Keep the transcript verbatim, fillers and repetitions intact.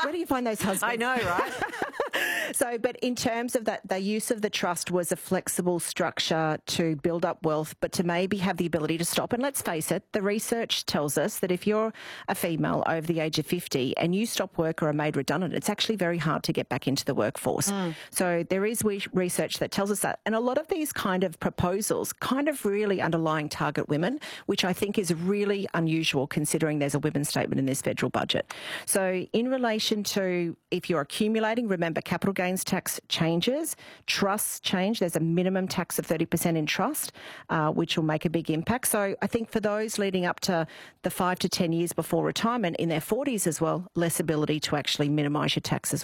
Where do you find those husbands? I know, right? So, but in terms of that, the use of the trust was a flexible structure to build up wealth, but to maybe have the ability to stop. And let's face it, the research tells us that if you're a female over the age of fifty and you stop work or are made redundant, it's actually very hard to get back into the workforce. Mm. So there is research that tells us that. And a lot of these kind of proposals kind of really underlying target women, which I think is really unusual considering there's a women's statement in this federal budget. So in relation to if you're accumulating, remember capital gains tax changes, trusts change. There's a minimum tax of thirty percent in trust, uh, which will make a big impact. So I think for those leading up to the five to ten years before retirement in their forties as well, less ability to actually minimise your taxes.